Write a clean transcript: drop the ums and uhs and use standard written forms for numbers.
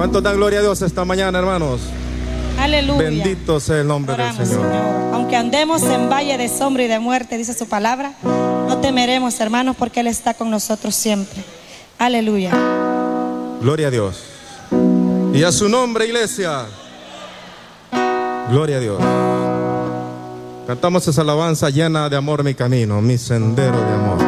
¿Cuántos dan gloria a Dios esta mañana, hermanos? Aleluya. Bendito sea el nombre Oramos, del Señor. Aunque andemos en valle de sombra y de muerte, dice su palabra, no temeremos, hermanos, porque Él está con nosotros siempre. Aleluya. Gloria a Dios. Y a su nombre, iglesia. Gloria a Dios. Cantamos esa alabanza: llena de amor mi camino, mi sendero de amor.